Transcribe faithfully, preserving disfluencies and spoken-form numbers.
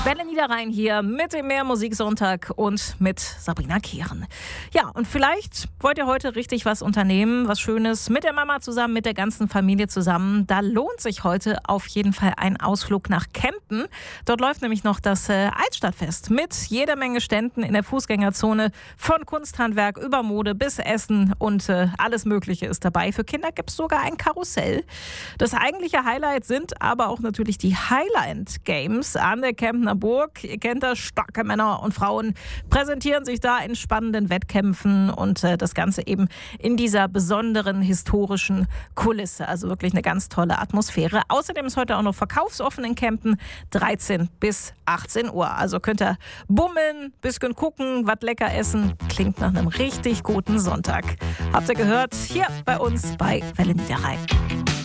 Welle Niederrhein hier mit dem Mehrmusiksonntag und mit Sabrina Kehren. Ja, und vielleicht wollt ihr heute richtig was unternehmen, was Schönes mit der Mama zusammen, mit der ganzen Familie zusammen. Da lohnt sich heute auf jeden Fall ein Ausflug nach Kempen. Dort läuft nämlich noch das äh, Altstadtfest mit jeder Menge Ständen in der Fußgängerzone, von Kunsthandwerk über Mode bis Essen und äh, alles Mögliche ist dabei. Für Kinder gibt es sogar ein Karussell. Das eigentliche Highlight sind aber auch natürlich die Highland Games an der Kempener Burg. Ihr kennt das, starke Männer und Frauen präsentieren sich da in spannenden Wettkämpfen und äh, das Ganze eben in dieser besonderen historischen Kulisse. Also wirklich eine ganz tolle Atmosphäre. Außerdem ist heute auch noch verkaufsoffen in Kempen, dreizehn bis achtzehn Uhr. Also könnt ihr bummeln, bisschen gucken, was lecker essen. Klingt nach einem richtig guten Sonntag. Habt ihr gehört? Hier bei uns bei Welle Niederrhein.